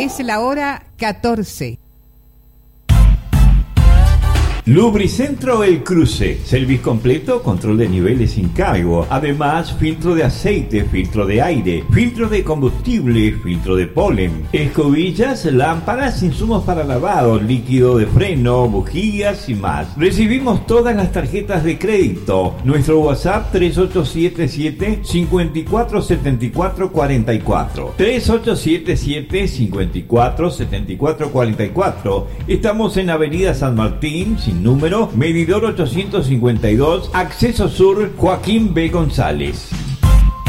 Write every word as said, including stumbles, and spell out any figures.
Es la hora catorce. Lubricentro El Cruce, servicio completo, control de niveles sin cargo, además filtro de aceite, filtro de aire, filtro de combustible, filtro de polen, escobillas, lámparas, insumos para lavado, líquido de freno, bujías y más. Recibimos todas las tarjetas de crédito. Nuestro WhatsApp tres ocho siete siete, cinco cuatro siete cuatro cuatro cuatro, tres ocho siete siete, cinco cuatro siete cuatro cuatro cuatro. Estamos en Avenida San Martín, sin número, medidor ochocientos cincuenta y dos, acceso sur, Joaquín B. González.